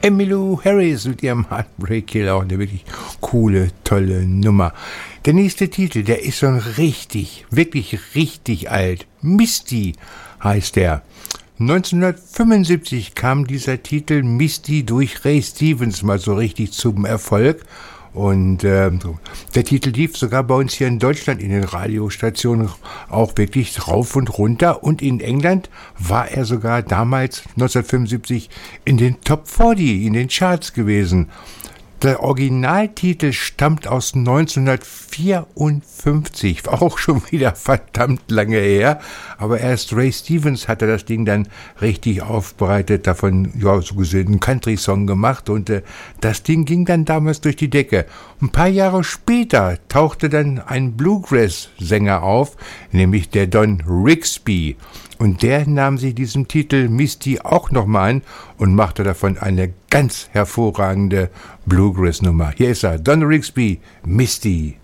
Emmylou Harris mit ihrem Heartbreak Killer, auch eine wirklich coole, tolle Nummer. Der nächste Titel, der ist schon wirklich richtig alt. Misty heißt der. 1975 kam dieser Titel Misty durch Ray Stevens mal so richtig zum Erfolg. Und der Titel lief sogar bei uns hier in Deutschland in den Radiostationen auch wirklich rauf und runter. Und in England war er sogar damals 1975 in den Top 40, in den Charts gewesen. Der Originaltitel stammt aus 1954, auch schon wieder verdammt lange her, aber erst Ray Stevens hatte das Ding dann richtig aufbereitet, davon, ja, so gesehen, einen Country-Song gemacht und das Ding ging dann damals durch die Decke. Ein paar Jahre später tauchte dann ein Bluegrass-Sänger auf, nämlich der Don Rigsby. Und der nahm sich diesem Titel Misty auch nochmal an und machte davon eine ganz hervorragende Bluegrass-Nummer. Hier ist er, Don Rigsby, Misty.